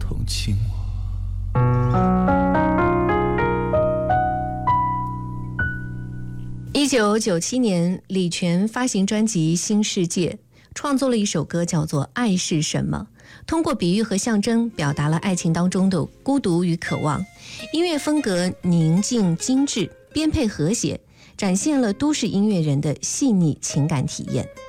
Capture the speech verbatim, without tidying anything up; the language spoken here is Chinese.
同亲我。 一九九七年，李泉发行专辑《新世界》，创作了一首歌叫做《爱是什么》，通过比喻和象征表达了爱情当中的孤独与渴望。音乐风格宁静精致，编配和谐，展现了都市音乐人的细腻情感体验。